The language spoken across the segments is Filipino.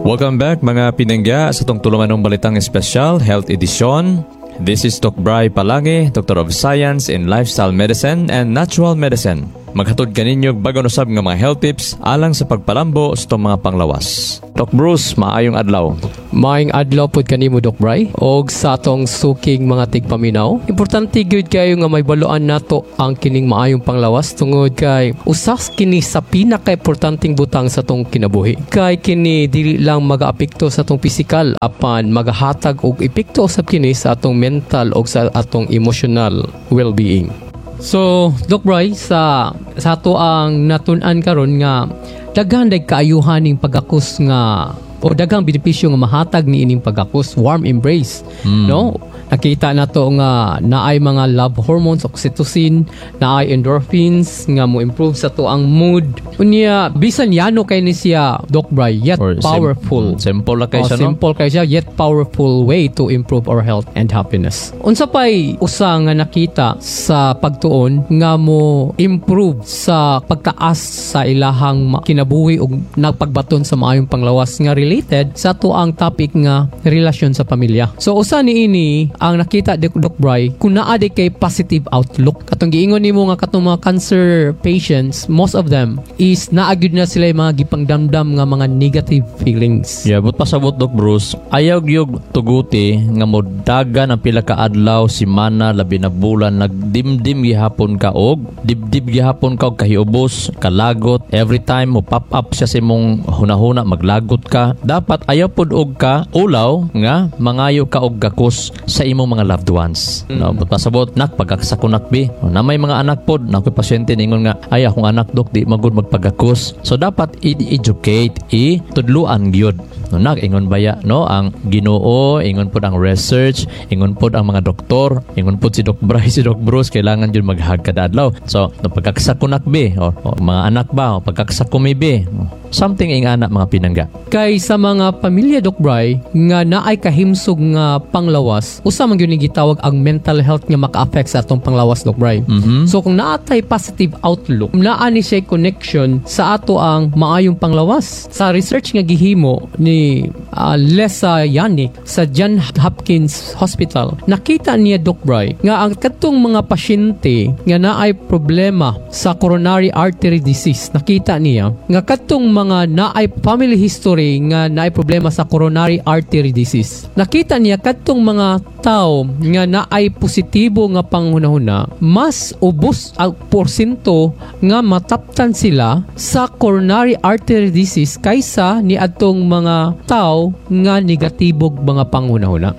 Welcome back mga pinangga sa itong tulumanong balitang espesyal, Health Edition. This is Dr. Bry Palangi, Doctor of Science in Lifestyle Medicine and Natural Medicine. Maghatod kaninyo bago nasab nga mga health tips alang sa pagpalambo sa itong mga panglawas. Doc Bruce, maayong adlaw. Maayong adlaw pod kanimo Doc Bry og sa atong suking mga tigpaminaw. Importante gyud kayo nga may baluan nato ang kining maayong panglawas tungod kay usas kini sa pinaka-importanteng butang sa atong kinabuhi. Kay kini dili lang magaapekto sa atong pisikal apan magahatag og epekto usab kini sa atong mental o sa atong emotional well-being. So, Doc Bry, sa ato ang natun-an karon nga daghan day kaayuhan ning pagakos nga o daghang benepisyo nga mahatag ni ining pagakos, warm embrace, no? Nakita nato nga naay mga love hormones, oxytocin, naay endorphins nga mo improve sa to ang mood. Unya bisan yano kay ni siya Doc Bry, yet Or powerful. Simple lang kayo siya, no? Simple kay siya, yet powerful way to improve our health and happiness. Unsa pay usa nga nakita sa pagtuon nga mo improve sa pagtaas sa ilahang kinabuhi ug nagpagbaton sa maayong panglawas nga related sa to ang topic nga relasyon sa pamilya. So usa niini ang nakita Doc Bry kung naa di kay positive outlook. Katong giingon nimo nga katong mga cancer patients, most of them is naagud na sila yung mga gipangdamdam nga mga negative feelings. Yeah, but pasabot Doc Bruce, ayaw gyud tuguti nga modagan ang pila ka adlaw, semana, labi na bulan nagdimdim gihapon ka og dibdib gihapon ka og kahiubos, kalagot, every time mo pop up siya sa imong hunahuna maglagot ka. Dapat ayaw pod og ka ulaw nga mangayo ka og gakos sa imong mga loved ones. No, but pasabot nak pagaksakunak bi. Na may mga anak pod, na ko'y pasyente ningon nga ay akong anak Dok di magud magpagakos. So dapat i-educate, i-tudluan gyud. No, ingon baya no ang Ginoo, ingon pod ang research, ingon pod ang mga doktor, ingon pod si Doc Bry, si Doc Bruce kailangan jud maghag kada adlaw. So no, pagkaksakunak bi o mga anak ba o pagkaksakumi bi. Something ing anak mga pinangga. Kay sa mga pamilya Doc Bry nga naay kahimsog nga panglawas, usa man gyud ni gitawag ang mental health nga maka-affect sa atong panglawas Doc Bry. So kung naatay positive outlook, naa ni siya connection sa ato ang maayong panglawas. Sa research nga gihimo ni Lesa Yannick sa John Hopkins Hospital, nakita niya Doc Bry nga ang katong mga pasyente nga naay problema sa coronary artery disease, nakita niya nga katong mga naay family history nga naay problema sa coronary artery disease. Nakita niya kadtong mga tao nga naay positibo nga panghunahuna, mas ubos ang porsyento nga mataptan sila sa coronary artery disease kaysa ni adtong mga tao nga negatibog mga panghunahuna.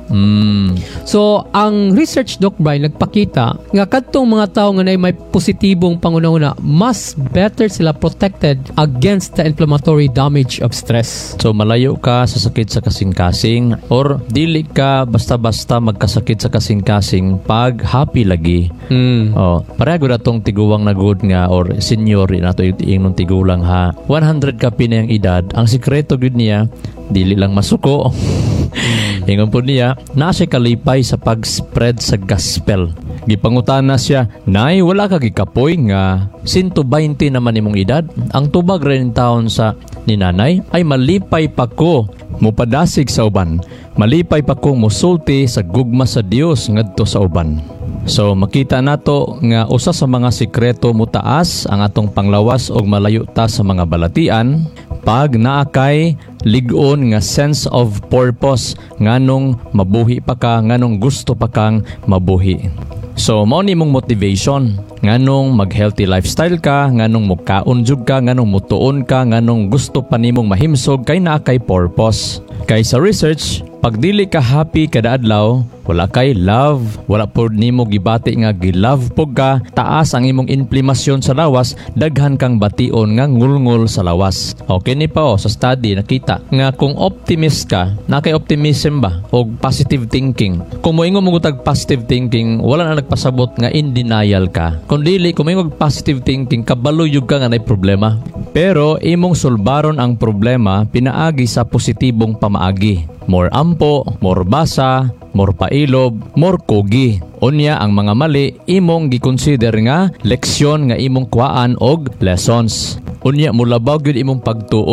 So ang research Doc Bry nagpakita nga kadtong mga tao nga naay may positibong panghunahuna, mas better sila protected against the inflammatory damage of stress. So malayo ka sa sakit sa kasing-kasing or dili ka basta-basta magkasakit sa kasing-kasing pag happy lagi. Pareho na tong tiguwang na good nga or senior na to yung tigulang ha. 100 ka pinayang edad. Ang sikreto gud niya dili lang masuko. Ingon po niya, na siya kalipay sa pag-spread sa gospel. Gipangutana siya, nay, wala ka gikapoy nga 120 naman imong edad. Ang tubag rin taon sa ni nanay ay malipay pa ko mupadasig sa uban. Malipay pa kong musulti sa gugma sa Dios ngadto sa uban. So makita nato nga usa sa mga sikreto mutaas ang atong panglawas og malayo ta sa mga balatian pag naakay lig-on nga sense of purpose nganong mabuhi pa ka, nganong gusto pa kang mabuhi. So mao ni mong motivation nganong mag-healthy lifestyle ka, nganong mukaon jud ka, nganong mutuon ka, nganong gusto pa nimong mahimsog kay naa kay purpose. Kay sa research, pag dili ka happy kada adlaw, wala kay love, wala pod nimo gibati nga gilove pog ka, taas ang imong inflamasyon sa lawas, daghan kang bation nga ngulngol sa lawas. Okay ni pa sa study nakita nga kung optimist ka, na kay optimism ba og positive thinking. Kung moingon mo gutag positive thinking, wala na nagpasabot nga in denial ka. Kung dili kung moingon positive thinking, kabalo yug ka nga nay problema. Pero imong sulbaron ang problema pinaagi sa positibong pamaagi. More ampo, more basa, more pailob, more kugi. Unya ang mga mali imong gikonsider nga leksyon nga imong kuhaan og lessons. Unya mulabaw gyud imong pagtuo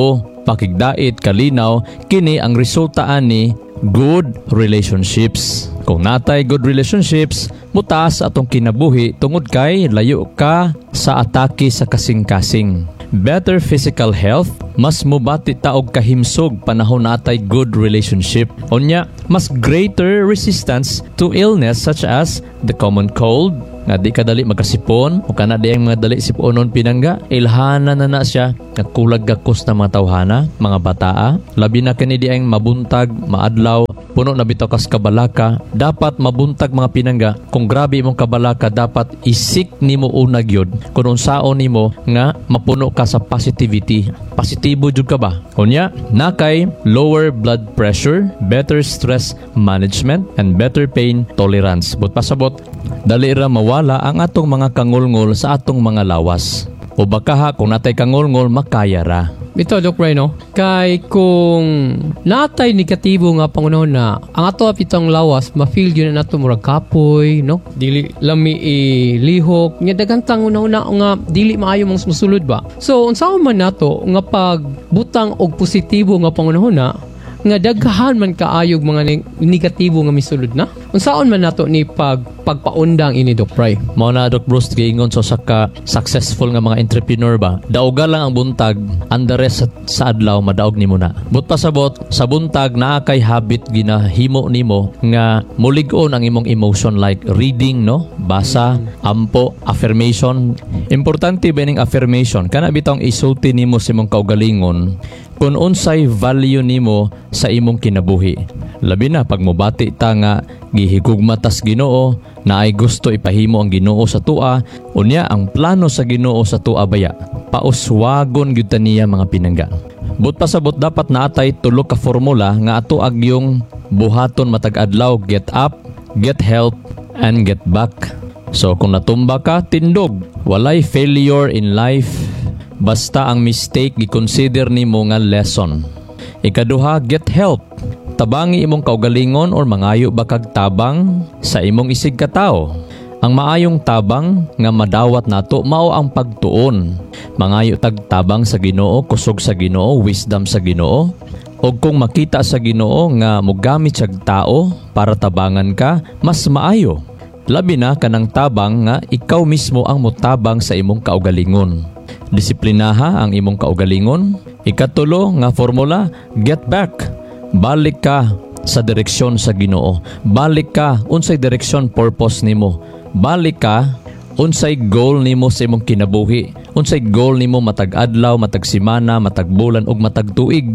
pakigdait, kalinaw, kini ang resulta ani good relationships. Kung natay good relationships, mutaas atong kinabuhi tungod kay layo ka sa atake sa kasing-kasing. Better physical health, mas mubati taog kahimsog panahon natay good relationship. Unya, mas greater resistance to illness such as the common cold, nga di kadali magkasipon o kana di ang mga dali siponon pinangga, ilhana na siya nagkulag gakos na mga tawhana, mga bataa, labi na kini di ang mabuntag, maadlaw, puno na bitaw kas kabalaka, dapat mabuntag mga pinangga. Kung grabe imong kabalaka, dapat isik nimo unag yun kung unsaon nimo nga mapuno ka sa positivity. Positibo jud ka ba? Unya, nakay lower blood pressure, better stress management, and better pain tolerance. But pasabot, dali ra mawala ang atong mga kangulngol sa atong mga lawas. O baka kung natay kangulngol, makaya ra. Ito, Doc Bray, no? Kay kung natay negatibo nga pangunahon na ang ato apitong lawas, ma-feel yun na nato murag kapoy, no? Dili lami lihok, nga dagantang una nga dili maayo mong musulod ba? So, unsaon man nato nga pag butang og positibo nga pangunahon na, nga daghan man kaayog mga negatibo nga misulod na. Unsaon man nato ni pagpaundang ini, Doc Bray? Mao na, Doc Bruce, giingon so sa successful nga mga entrepreneur ba, daoga lang ang buntag, ang the rest sa adlaw madaog nimo na. But pasabot sa buntag naa kay habit ginahimo nimo nga mulig-on ang imong emotion, like reading, no, basa, ampo, affirmation. Importante ba ning affirmation? Kana bitong isulti nimo sa imong kaugalingon kung unsay value nimo sa imong kinabuhi. Labi na pag mobati ta nga gihigugma tas Ginoo, na ay gusto ipahimo ang Ginoo sa tua, unya ang plano sa Ginoo sa tua baya, pauswagon gyud ta niya mga pinangga. But pasabot dapat naatay tulo ka formula nga ato agyong buhaton matag adlaw: get up, get help, and get back. So kung natumba ka, tindog. Walay failure in life, basta ang mistake gi-consider nimo nga lesson. Ikaduha, get help. Tabangi imong kaugalingon or mangayo ba kag tabang sa imong isig ka tao. Ang maayong tabang nga madawat nato mao ang pagtuon. Mangayo tag tabang sa Ginoo, kusog sa Ginoo, wisdom sa Ginoo. O kung makita sa Ginoo nga mogamit siyag tao para tabangan ka, mas maayo. Labi na kanang tabang nga ikaw mismo ang motabang sa imong kaugalingon. Disiplinaha ang imong kaugalingon. Ikatulo nga formula, get back. Balik ka sa direksyon sa Ginoo. Balik ka unsay direksyon, purpose nimo. Balik ka unsay goal nimo sa imong kinabuhi. Unsay goal nimo matag adlaw, matag semana, matag bulan ug matag tuig.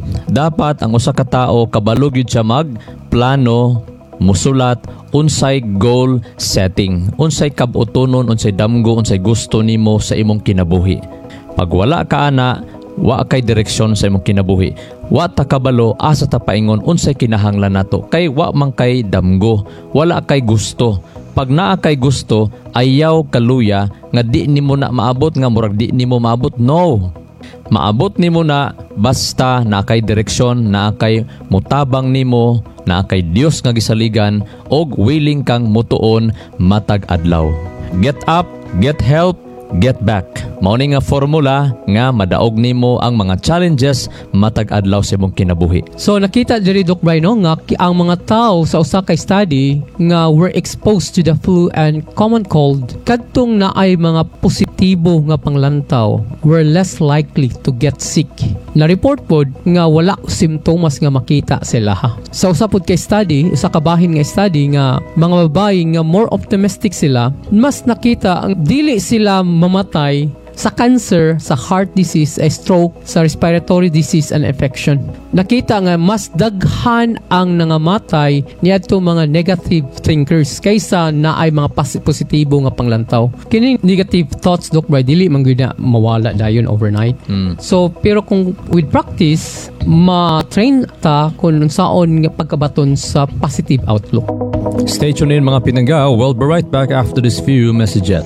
Dapat ang usa ka tawo kabalo gyud siya mag plano, musulat unsay goal setting, unsay kabutonon, unsay damgo, unsay gusto nimo sa imong kinabuhi. Pag wala ka ana, wa kay direksyon sa imong kinabuhi, wa ta kabalo, asa ta paingon unsay kinahanglan nato, kay wa man kay damgo, wala kay gusto. Pag naa kay gusto, ayaw kaluya nga di nimo na maabot, nga murag di nimo maabot. No, maabot nimo na basta na kay direksyon, na kay mutabang nimo, na kay Dios nga gisaligan, og willing kang mutuon matag adlaw. Get up, get help, get back. Mao ni nga formula nga madaog nimo ang mga challenges matag adlaw sa imong kinabuhi. So nakita diri, Doc Bray, no, nga ang mga tao sa usa ka study nga were exposed to the flu and common cold, kadtong naay mga positibo nga panglantaw, were less likely to get sick. Na report pod nga wala simptomas nga makita sila. Sa usa pod kay study, usa ka bahin nga study nga mga babae nga more optimistic sila, mas nakita ang dili sila mamatay sa cancer, sa heart disease, stroke, sa respiratory disease and infection. Nakita nga mas daghan ang nangamatay niadto mga negative thinkers kaysa naay mga positibo nga panglantaw. Kini negative thoughts, Doc Bray, dili man gyud na mawala dayon overnight. So pero kung with practice, ma-train ta kung saon nga pagkabaton sa positive outlook. Stay tuned in mga pinangga. We'll be right back after this few messages.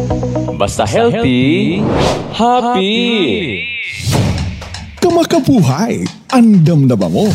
Basta healthy, happy! Kamakabuhay, andam na ba mo?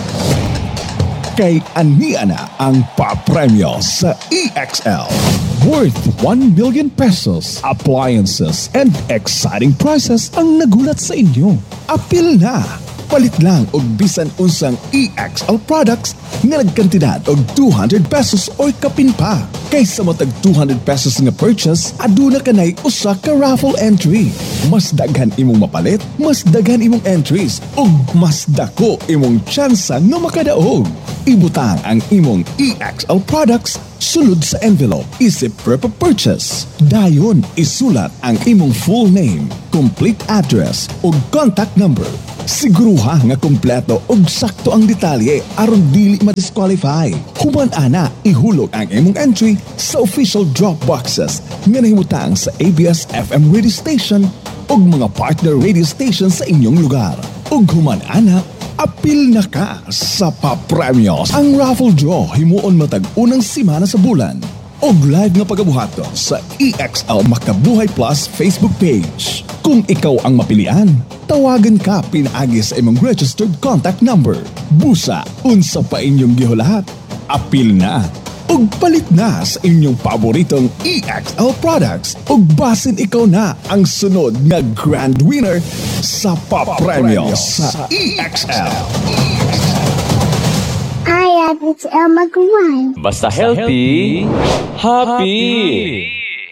Kay ania na ang papremyo sa EXL. Worth 1 million pesos, appliances, and exciting prizes ang nagulat sa inyo. Apil na! Palit lang og bisan unsang EXL products nga nagkantidad og 200 pesos or kapin pa. Kaysa matag 200 pesos nga purchase, aduna kanay usa ka raffle entry. Mas daghan imong mapalit, mas daghan imong entries, ug mas dako imong tsansa nga makadaog. Ibutang ang imong EXL products sulod sa envelope isip per purchase. Dayon isulat ang imong full name, complete address ug contact number. Siguruha nga kompleto ug sakto ang detalye aron dili ma-disqualify. Human ana ihulog ang imong entry sa official drop boxes nga nahimutang sa ABS-FM radio station ug mga partner radio station sa inyong lugar. Ug human ana apil na ka sa papremyos. Ang raffle draw himuon matag unang simana sa bulan. Og live nga pagabuhato sa EXL Makabuhay Plus Facebook page. Kung ikaw ang mapilian, tawagan ka pinaagi sa imong registered contact number. Busa, unsa pa inyong gihulahat? Apil na! Ug palit na sa inyong paboritong EXL products. Ug basin ikaw na ang sunod nga grand winner sa papremyos sa EXL. Hi, it's Elma Guay. Basta healthy, happy!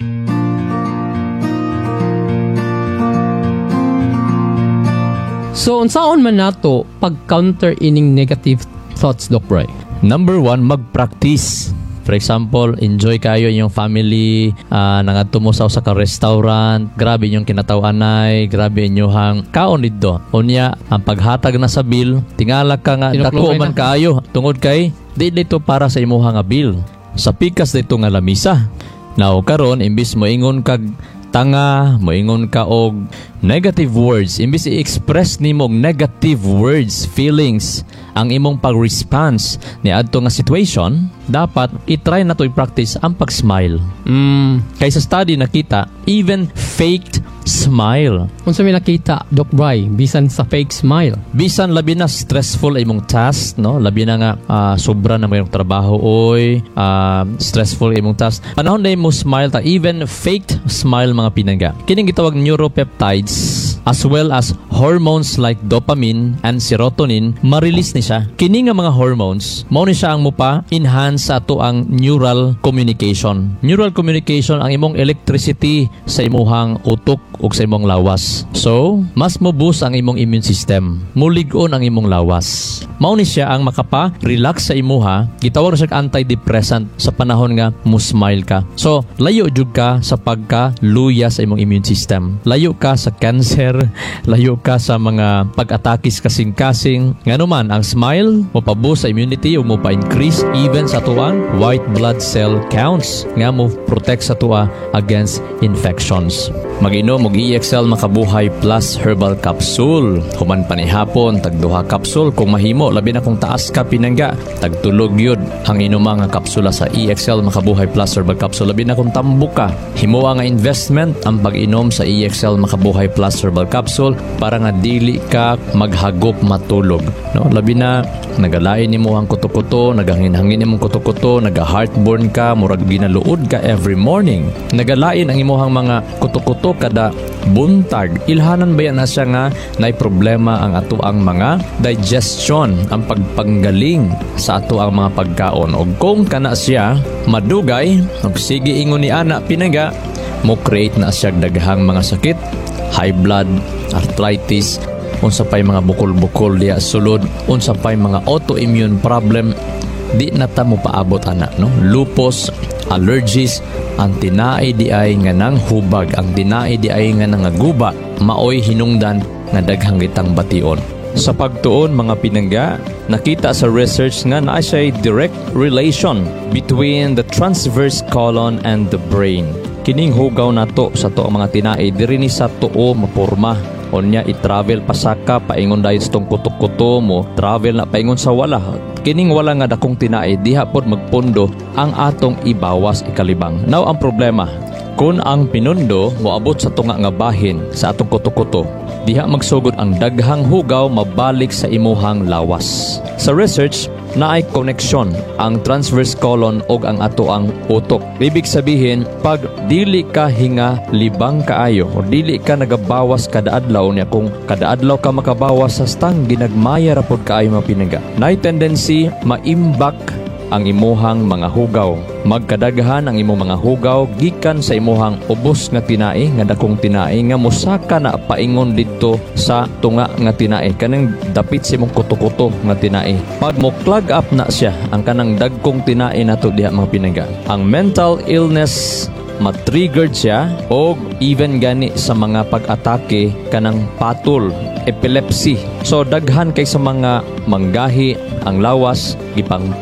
So, unsaon man nato pag-counter ining negative thoughts, Doc Bry? Number 1, mag-practice. For example, enjoy kayo inyong family, nangadto mo sa ka restaurant, grabe inyong kinataw-anay, grabe inyong kaon dito. Unya, ang paghatag na sa bill, tingala ka nga, dako man kaayo, tungod kay, di dito para sa imuha nga bill. Sa pikas dito nga lamisa. Now, karon imbis mo ingon kag tanga, moingon ka og negative words, imbis i-express nimo og negative words, feelings, ang imong pag-response ni adto nga situation, dapat i-try na to i-practice ang pag-smile. Kaysa study nakita, even faked smile. Kung sa may nakita, Doc Bry, bisan sa fake smile. Bisan labi na stressful imong task, no? Labi na nga sobra na mayong trabaho oy, stressful imong task. Panahon na mo smile ta, even faked smile mga pinangga. Kining gitawag neuropeptides as well as hormones like dopamine and serotonin, ma-release ni siya. Kini nga mga hormones, mao ni siya ang mupa enhance sa ato ang neural communication. Neural communication ang imong electricity sa imuhang utok ug sa imong lawas. So, mas mo-boost ang imong immune system. Mulig-on ang imong lawas. Mao ni siya ang makapa-relax sa imuha. Gitawag na siya antidepressant sa panahon nga mo-smile ka. So, layo jud ka sa pagka-luya sa imong immune system. Layo ka sa cancer, layo ka sa mga pag-atakis kasing-kasing. Nganuman, ang smile mo pa-boost sa immunity ug mo pa-increase even sa tuang white blood cell counts nga mo protect sa tuwa against infections. Mag-inom og EXL Makabuhay Plus Herbal Capsule. Human panihapon, tag-2 capsule kung mahimo, labi na kung taas ka pinangga, tagtulog yun ang inumang nga kapsula sa EXL Makabuhay Plus Herbal Capsule. Labi na kung tambok ka, himo nga investment ang pag-inom sa EXL Makabuhay Plus Herbal Capsule para nga dili ka maghagop matulog. No? Labi na nagalain nimo ang kuto-kuto, nagahangin-hangin nimo kuto-kuto, naga-heartburn ka, murag ginaluod ka every morning. Nagalain ang imuhang mga kuto-kuto kada buntag. Ilhanan ba yan na siya nga na problema ang ato ang mga digestion, ang pagpanggaling sa ato ang mga pagkaon. O kung kana siya madugay, og sige ingon ni ana pinaga, mo create na siya daghang mga sakit, high blood, arthritis, unsa pay mga bukol-bukol diya sulod, unsa pay mga autoimmune problem, di na ta mo paabot ana, no? Lupus, allergies, ang tinaay di ay nga nang hubag, ang tinaay di ay nga nangaguba, maoy hinungdan nga daghang gitang bation. Sa pagtuon mga pinangga, nakita sa research nga naa siya direct relation between the transverse colon and the brain. Kining hugaw nato sa to mga tinaay diri ni sa tuo maporma. Onya i-travel pasaka paingon dayon sa tong kutok-kuto mo, travel na paingon sa wala. Kining wala nga dakong tinaay diha pod magpundo ang atong ibawas ikalibang. Now ang problema, kung ang pinundo moabot sa tunga nga bahin sa atong kutok-kuto, diha magsugod ang daghang hugaw mabalik sa imuhang lawas. Sa research, naay koneksyon ang transverse colon og ang ato ang utok. Ibig sabihin, pag dili ka hinga libang kaayo o dili ka nagabawas kada adlaw niya, kung kada adlaw ka makabawas sa stang, ginagmaya ra pod kaayo mapinaga. Naay tendency maimbak ang imuhang mga hugaw. Magkadaghan ang imong mga hugaw gikan sa imuhang ubos nga tinai, nga dakong tinai nga mosaka na paingon didto sa tunga nga tinai, kanang dapit sa imong kuto-kuto nga tinai. Pag mo clog up na siya ang kanang dagkong tinai nato diha mga pinaga, ang mental illness matriggered siya o even gani sa mga pag-atake kanang patol, epilepsy. So daghan kay sa mga manggahi ang lawas gipang